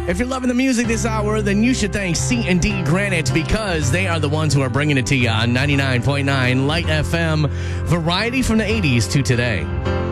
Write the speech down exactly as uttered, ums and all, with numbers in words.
If you're loving the music this hour, then you should thank C and D Granite because they are the ones who are bringing it to you on ninety-nine point nine Light F M. Variety from the eighties to today.